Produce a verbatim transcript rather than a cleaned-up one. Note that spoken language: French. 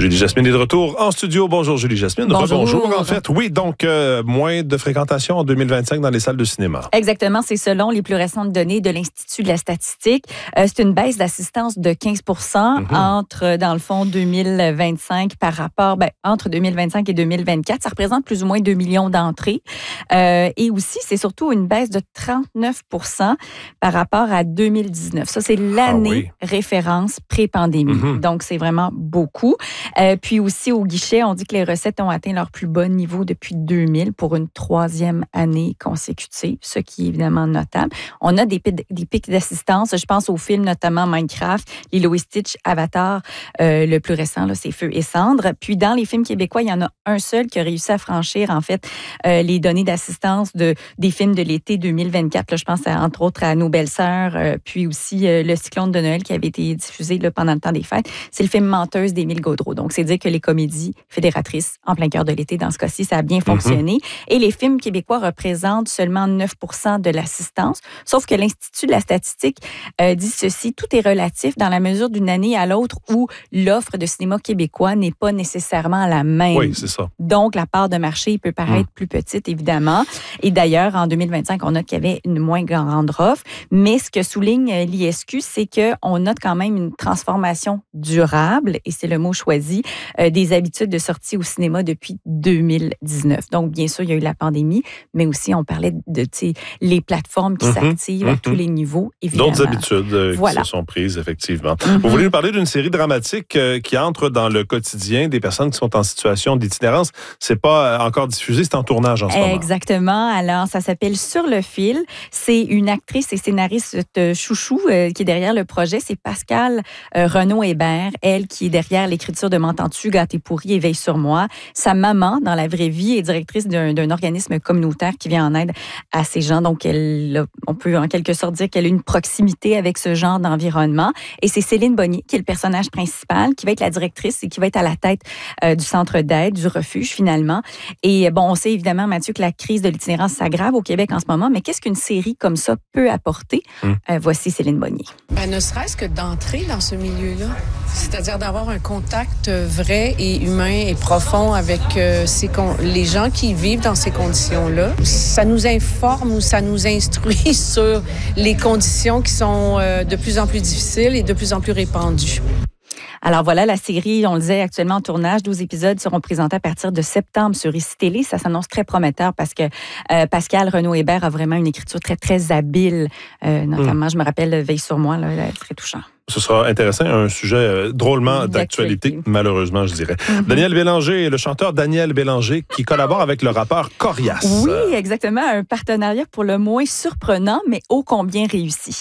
Julie Jasmine est de retour en studio. Bonjour Julie Jasmine. Bonjour. Bonjour en fait. Oui, donc euh, moins de fréquentation en deux mille vingt-cinq dans les salles de cinéma. Exactement, c'est selon les plus récentes données de l'Institut de la statistique. Euh, c'est une baisse d'assistance de quinze pour cent mm-hmm. entre, dans le fond, deux mille vingt-cinq par rapport, ben, entre deux mille vingt-cinq et deux mille vingt-quatre. Ça représente plus ou moins deux millions d'entrées. Euh, et aussi, c'est surtout une baisse de trente-neuf pour cent par rapport à deux mille dix-neuf. Ça, c'est l'année ah oui. référence pré-pandémie. Mm-hmm. Donc, c'est vraiment beaucoup. Euh, puis aussi, au guichet, on dit que les recettes ont atteint leur plus bas niveau depuis deux mille pour une troisième année consécutive, ce qui est évidemment notable. On a des, des pics d'assistance. Je pense aux films, notamment Minecraft, Lilo et Stitch, Avatar. Euh, le plus récent, là, c'est Feu et Cendres. Puis dans les films québécois, il y en a un seul qui a réussi à franchir, en fait, euh, les données d'assistance de, des films de l'été deux mille vingt-quatre. Là, je pense, à, entre autres, à Nos Belles-Sœurs, euh, puis aussi euh, Le Cyclone de Noël qui avait été diffusé là, pendant le temps des fêtes. C'est le film Menteuse d'Émile Gaudreault. Donc, c'est dire que les comédies fédératrices, en plein cœur de l'été, dans ce cas-ci, ça a bien fonctionné. Mm-hmm. Et les films québécois représentent seulement neuf pour cent de l'assistance. Sauf que l'Institut de la statistique euh, dit ceci, tout est relatif dans la mesure d'une année à l'autre où l'offre de cinéma québécois n'est pas nécessairement la même. Oui, c'est ça. Donc, la part de marché peut paraître mm. plus petite, évidemment. Et d'ailleurs, en deux mille vingt-cinq, on note qu'il y avait une moins grande offre. Mais ce que souligne l'I S Q, c'est qu'on note quand même une transformation durable, et c'est le mot choisi, euh, des habitudes de sortie au cinéma depuis deux mille dix-neuf. Donc, bien sûr, il y a eu la pandémie, mais aussi, on parlait de les plateformes qui mm-hmm. s'activent mm-hmm. à tous les niveaux, évidemment. D'autres habitudes euh, voilà. qui se sont prises, effectivement. Mm-hmm. Vous voulez nous parler d'une série dramatique euh, qui entre dans le quotidien des personnes qui sont en situation d'itinérance. C'est pas euh, encore diffusé, c'est en tournage en ce moment. Exactement. Alors, ça s'appelle Sur le fil. C'est une actrice et scénariste euh, chouchou euh, qui est derrière le projet. C'est Pascale euh, Renaud-Hébert, elle qui est derrière l'écriture de M'entends-tu, Gâté pourri et Veille sur moi. Sa maman, dans la vraie vie, est directrice d'un, d'un organisme communautaire qui vient en aide à ces gens. Donc, elle, on peut en quelque sorte dire qu'elle a une proximité avec ce genre d'environnement. Et c'est Céline Bonnier, qui est le personnage principal, qui va être la directrice et qui va être à la tête euh, du centre d'aide, du refuge, finalement. Et bon, on sait évidemment, Mathieu, que la crise de l'itinérance s'aggrave au Québec en ce moment, mais qu'est-ce qu'une série comme ça peut apporter? Hum. Euh, voici Céline Bonnier. Ben, ne serait-ce que d'entrer dans ce milieu-là, c'est-à-dire d'avoir un contact vrai et humain et profond avec euh, ces con- les gens qui vivent dans ces conditions-là. Ça nous informe ou ça nous instruit sur les conditions qui sont euh, de plus en plus difficiles et de plus en plus répandues. Alors voilà, la série, on le disait, actuellement en tournage. douze épisodes seront présentés à partir de septembre sur I C I Télé. Ça s'annonce très prometteur parce que euh, Pascale Renaud-Hébert a vraiment une écriture très, très habile. Euh, notamment, mmh. je me rappelle, Veille sur moi, là, là, très touchant. Ce sera intéressant, un sujet euh, drôlement d'actualité, d'actualité, malheureusement, je dirais. Mm-hmm. Daniel Bélanger, le chanteur Daniel Bélanger, qui collabore avec le rappeur Corias. Oui, exactement. Un partenariat pour le moins surprenant, mais ô combien réussi.